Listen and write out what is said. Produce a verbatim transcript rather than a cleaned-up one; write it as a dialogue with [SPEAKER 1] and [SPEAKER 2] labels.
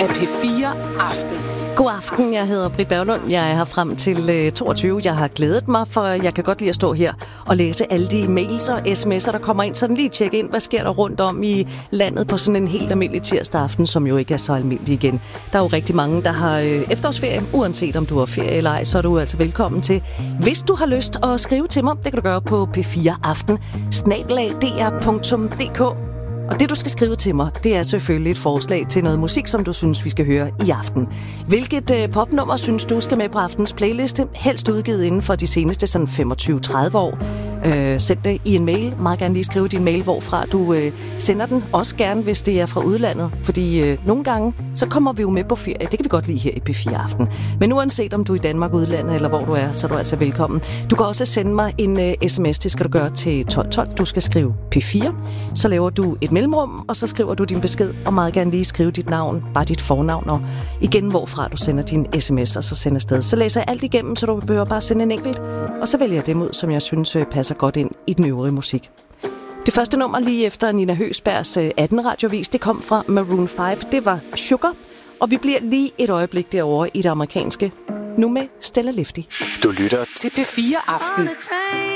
[SPEAKER 1] af P fire Aften.
[SPEAKER 2] God aften, jeg hedder Britt Berglund. Jeg er her frem til toogtyve. Jeg har glædet mig, for jeg kan godt lide at stå her og læse alle de mails og sms'er, der kommer ind. Sådan lige tjekke ind, hvad sker der rundt om i landet på sådan en helt almindelig tirsdag aften, som jo ikke er så almindelig igen. Der er jo rigtig mange, der har efterårsferie. Uanset om du har ferie eller ej, så er du altså velkommen til. Hvis du har lyst at skrive til mig, det kan du gøre på p fire aften snabel-a d r punktum d k. Og det, du skal skrive til mig, det er selvfølgelig et forslag til noget musik, som du synes, vi skal høre i aften. Hvilket øh, popnummer synes du skal med på aftens playliste? Helst udgivet inden for de seneste sådan femogtyve til tredive år. Øh, send det i en mail. Meget gerne lige skrive din mail, hvorfra du øh, sender den. Også gerne, hvis det er fra udlandet. Fordi øh, nogle gange, så kommer vi jo med på ferie. Det kan vi godt lide her i P fire Aften. Men uanset om du er i Danmark, udlandet eller hvor du er, så er du altså velkommen. Du kan også sende mig en øh, sms. Det skal du gøre til tolv tolv. Du skal skrive P fire. Så laver du et mellemrum, og så skriver du din besked, og meget gerne lige skrive dit navn, bare dit fornavn, og igen, hvorfra du sender din sms, og så sender afsted. Så læser jeg alt igennem, så du behøver bare sende en enkelt, og så vælger jeg dem ud, som jeg synes passer godt ind i den øvrige musik. Det første nummer lige efter Nina Høgsbergs atten radiovis, det kom fra Maroon fem, det var Sugar, og vi bliver lige et øjeblik derovre i det amerikanske, nu med Stella Lifty.
[SPEAKER 1] Du lytter til P fire Aften.